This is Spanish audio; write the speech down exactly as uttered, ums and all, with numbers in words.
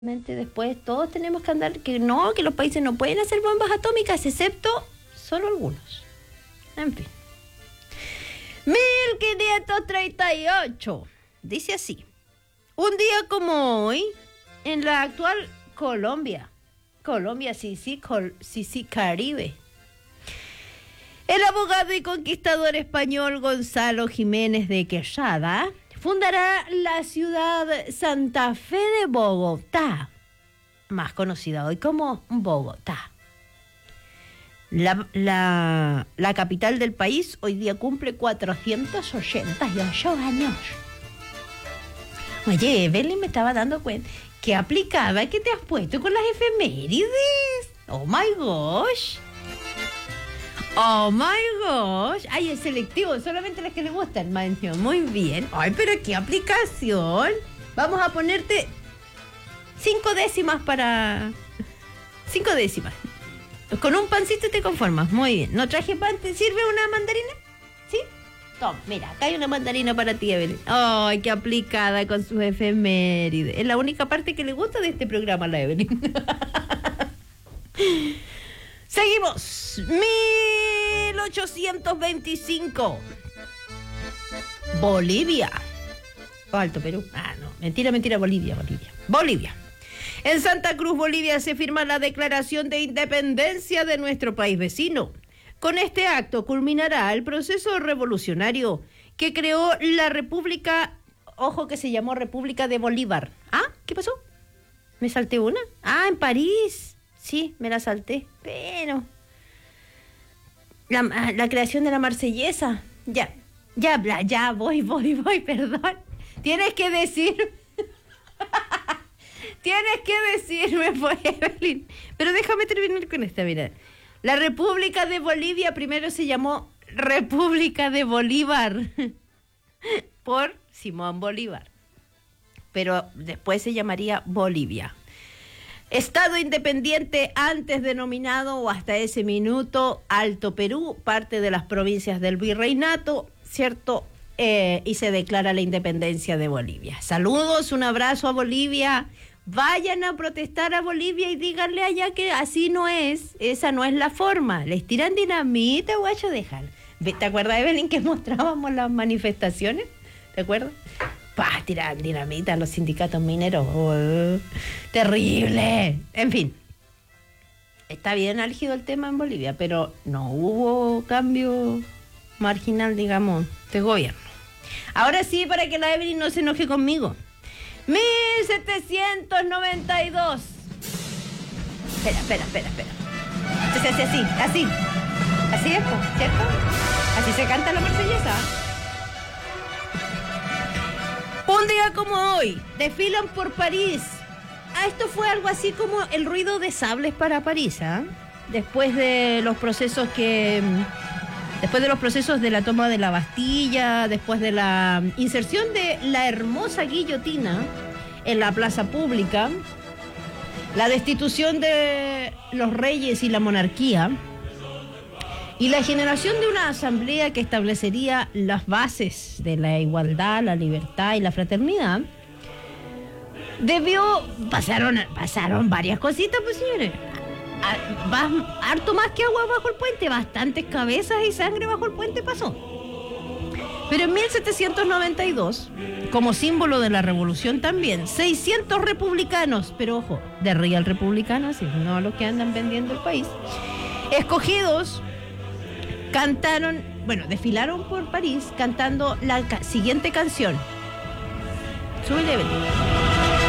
Después todos tenemos que andar, que no, que los países no pueden hacer bombas atómicas, excepto solo algunos. En fin. mil quinientos treinta y ocho. Dice así. Un día como hoy, en la actual Colombia. Colombia, sí, sí, col, sí, sí, Caribe. El abogado y conquistador español Gonzalo Jiménez de Quesada fundará la ciudad Santa Fe de Bogotá, más conocida hoy como Bogotá. La, la, la capital del país hoy día cumple cuatrocientos ochenta y ocho años. Oye, Evelyn, me estaba dando cuenta que aplicada que te has puesto con las efemérides. Oh my gosh. Oh my gosh. Ay, es selectivo, solamente las que le gustan, mansión. Muy bien. Ay, pero qué aplicación. Vamos a ponerte cinco décimas para... Cinco décimas. Con un pancito te conformas. Muy bien. ¿No traje pan? ¿Te sirve una mandarina? ¿Sí? Toma, mira, acá hay una mandarina para ti, Evelyn. Ay, qué aplicada con sus efemérides. Es la única parte que le gusta de este programa a la Evelyn. Seguimos. mil ochocientos veinticinco. Bolivia. Oh, Alto Perú. Ah, no. Mentira, mentira. Bolivia, Bolivia. Bolivia. En Santa Cruz, Bolivia, se firma la declaración de independencia de nuestro país vecino. Con este acto culminará el proceso revolucionario que creó la República, ojo que se llamó República de Bolívar. ¿Ah? ¿Qué pasó? ¿Me salté una? Ah, en París. Sí, me la salté. Pero... La, la creación de la Marsellesa. Ya, ya, ya, voy, voy, voy, perdón. Tienes que decir... Tienes que decirme, pues, Evelyn. Pero déjame terminar con esta, mira. La República de Bolivia primero se llamó República de Bolívar. Por Simón Bolívar. Pero después se llamaría Bolivia. Estado independiente antes denominado o hasta ese minuto Alto Perú, parte de las provincias del Virreinato, ¿cierto? Eh, y se declara la independencia de Bolivia. Saludos, un abrazo a Bolivia. Vayan a protestar a Bolivia y díganle allá que así no es, esa no es la forma. Les tiran dinamita, guacho, dejan. ¿Te acuerdas, Evelyn, que mostrábamos las manifestaciones? ¿Te acuerdas? ¡Pah! Tiran dinamita a los sindicatos mineros. Oh, terrible. En fin. Está bien álgido el tema en Bolivia, pero no hubo cambio marginal, digamos, de gobierno. Ahora sí, para que la Evelyn no se enoje conmigo. mil setecientos noventa y dos. Espera, espera, espera, espera. Entonces así, así, así. Así es, ¿cierto? Así se canta la marsellesa. Un día como hoy, desfilan por París. Ah, esto fue algo así como el ruido de sables para París, ¿ah? ¿eh? Después de los procesos que... Después de los procesos de la toma de la Bastilla, después de la inserción de la hermosa guillotina en la plaza pública, la destitución de los reyes y la monarquía, y la generación de una asamblea que establecería las bases de la igualdad, la libertad y la fraternidad, debió... Pasaron, pasaron varias cositas, pues, señores. Va harto más que agua bajo el puente, bastantes cabezas y sangre bajo el puente pasó. Pero en mil setecientos noventa y dos, como símbolo de la revolución también, seiscientos republicanos, pero ojo, de real republicanos, no los que andan vendiendo el país, escogidos, cantaron, bueno, desfilaron por París cantando la ca- siguiente canción. Súbele, Evelyn.